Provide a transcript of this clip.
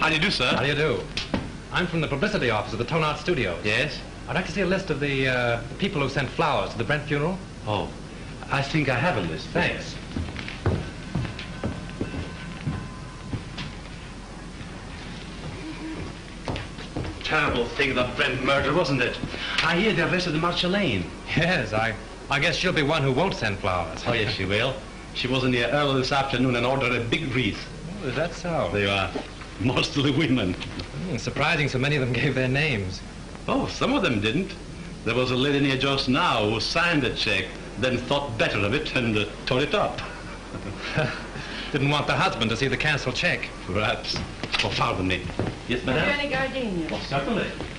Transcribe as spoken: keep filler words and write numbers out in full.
How do you do, sir? How do you do? I'm from the publicity office of the Tone Art Studios. Yes? I'd like to see a list of the, uh, the people who sent flowers to the Brent funeral. Oh, I think I have a list. Thanks. Terrible thing, the Brent murder, wasn't it? I hear they arrested Marcia Lane. Yes, I, I guess she'll be one who won't send flowers. Oh, yes, she will. She was in here early this afternoon and ordered a big wreath. Oh, is that so? They are mostly women. Hmm, surprising so many of them gave their names. Oh, some of them didn't. There was a lady near just now who signed the check, then thought better of it and uh, tore it up. Didn't want the husband to see the canceled check. Perhaps. Oh, pardon me. Yes, madam? Any gardenia? Oh, certainly.